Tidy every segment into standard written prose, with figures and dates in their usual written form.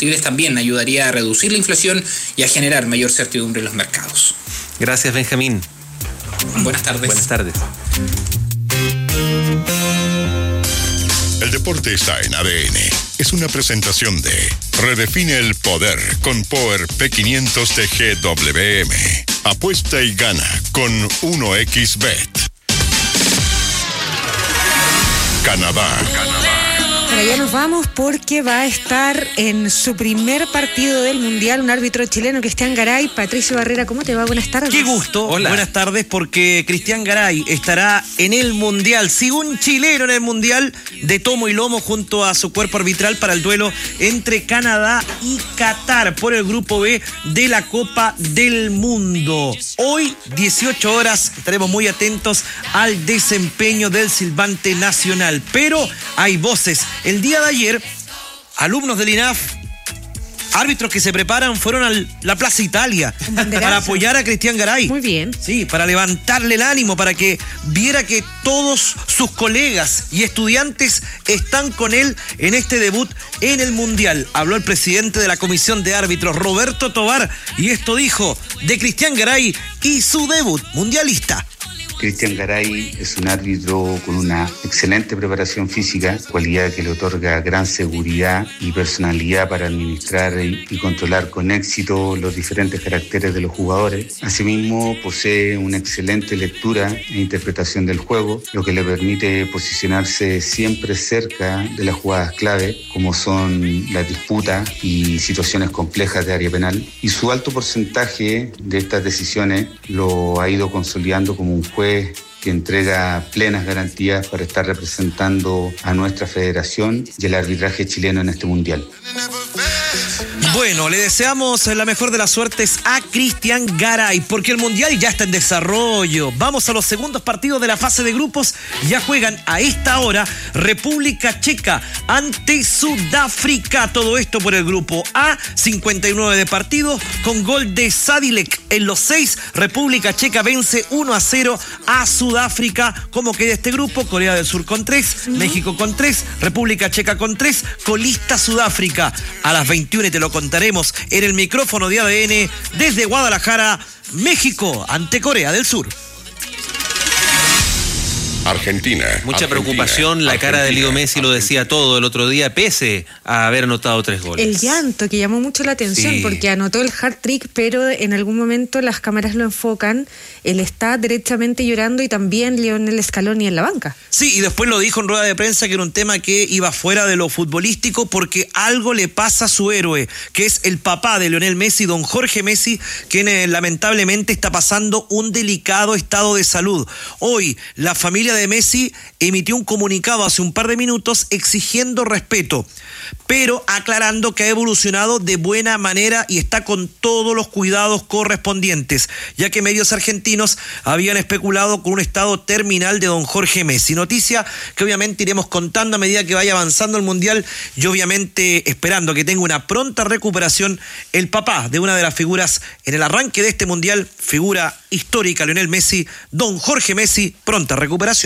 combustibles también ayudaría a reducir la inflación y a generar mayor certidumbre en los mercados. Gracias, Benjamín. Buenas tardes. Buenas tardes. El deporte está en ADN. Es una presentación de Redefine el poder con Power P500 de GWM. Apuesta y gana con 1xBet. Canadá. Pero ya nos vamos porque va a estar en su primer partido del Mundial un árbitro chileno, Cristian Garay. Patricio Barrera, ¿cómo te va? Buenas tardes. Qué gusto. Hola. Buenas tardes, porque Cristian Garay estará en el Mundial. Sí, un chileno en el Mundial de tomo y lomo junto a su cuerpo arbitral para el duelo entre Canadá y Qatar por el Grupo B de la Copa del Mundo. Hoy, 18 horas, estaremos muy atentos al desempeño del silbante nacional. Pero hay voces. El día de ayer, alumnos del INAF, árbitros que se preparan, fueron a la Plaza Italia para apoyar a Cristian Garay. Muy bien. Sí, para levantarle el ánimo, para que viera que todos sus colegas y estudiantes están con él en este debut en el Mundial. Habló el presidente de la Comisión de Árbitros, Roberto Tobar, y esto dijo de Cristian Garay y su debut mundialista. Cristian Garay es un árbitro con una excelente preparación física, cualidad que le otorga gran seguridad y personalidad para administrar y controlar con éxito los diferentes caracteres de los jugadores. Asimismo, posee una excelente lectura e interpretación del juego, lo que le permite posicionarse siempre cerca de las jugadas clave, como son las disputas y situaciones complejas de área penal. Y su alto porcentaje de estas decisiones lo ha ido consolidando como un juez que entrega plenas garantías para estar representando a nuestra federación y el arbitraje chileno en este mundial. Bueno, le deseamos la mejor de las suertes a Cristian Garay, porque el Mundial ya está en desarrollo. Vamos a los segundos partidos de la fase de grupos. Ya juegan a esta hora República Checa ante Sudáfrica. Todo esto por el grupo A, 59 de partido, con gol de Sadilek. En los 6, República Checa vence 1-0 a Sudáfrica. ¿Cómo queda este grupo? Corea del Sur con 3, México con 3, República Checa con 3, colista Sudáfrica. A las 21 te lo contaremos en el micrófono de ADN desde Guadalajara, México, ante Corea del Sur. Argentina. Mucha preocupación, la cara de Leo Messi lo decía todo el otro día, pese a haber anotado 3 goles. El llanto que llamó mucho la atención, Sí. porque anotó el hat-trick, pero en algún momento las cámaras lo enfocan, él está derechamente llorando y también Lionel Scaloni en la banca. Sí, y después lo dijo en rueda de prensa que era un tema que iba fuera de lo futbolístico porque algo le pasa a su héroe, que es el papá de Lionel Messi, don Jorge Messi, quien lamentablemente está pasando un delicado estado de salud. Hoy, la familia de Messi emitió un comunicado hace un par de minutos exigiendo respeto, pero aclarando que ha evolucionado de buena manera y está con todos los cuidados correspondientes, ya que medios argentinos habían especulado con un estado terminal de don Jorge Messi. Noticia que obviamente iremos contando a medida que vaya avanzando el Mundial y obviamente esperando que tenga una pronta recuperación el papá de una de las figuras en el arranque de este Mundial, figura histórica, Lionel Messi, don Jorge Messi, pronta recuperación.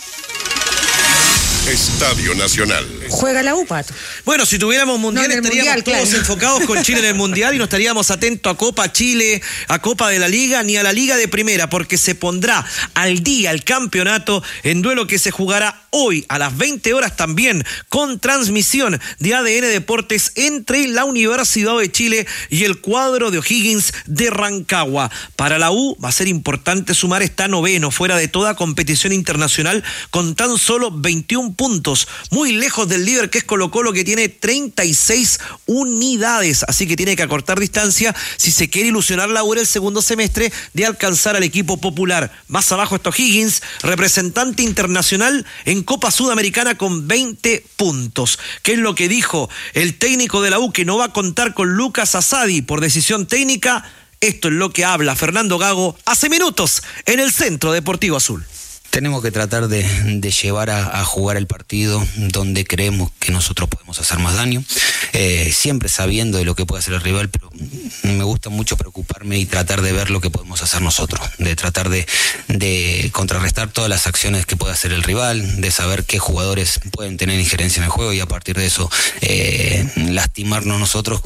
Estadio Nacional. Juega la U, Pato. Bueno, si tuviéramos Mundial, No, en el estaríamos Mundial, todos claro. enfocados con Chile en el Mundial y no estaríamos atentos a Copa Chile, a Copa de la Liga, ni a la Liga de Primera, porque se pondrá al día el campeonato en duelo que se jugará hoy a las 20 horas también, con transmisión de ADN Deportes entre la Universidad de Chile y el cuadro de O'Higgins de Rancagua. Para la U va a ser importante sumar, está noveno, fuera de toda competición internacional, con tan solo 21 puntos, muy lejos del líder que es Colo-Colo, que tiene 36 unidades, así que tiene que acortar distancia si se quiere ilusionar la U en el segundo semestre de alcanzar al equipo popular. Más abajo está O'Higgins, representante internacional en Copa Sudamericana con 20 puntos. ¿Qué es lo que dijo el técnico de la U? Que no va a contar con Lucas Asadi por decisión técnica. Esto es lo que habla Fernando Gago hace minutos en el Centro Deportivo Azul. Tenemos que tratar de llevar a jugar el partido donde creemos que nosotros podemos hacer más daño, siempre sabiendo de lo que puede hacer el rival, pero me gusta mucho preocuparme y tratar de ver lo que podemos hacer nosotros, de tratar de contrarrestar todas las acciones que puede hacer el rival, de saber qué jugadores pueden tener injerencia en el juego y a partir de eso lastimarnos nosotros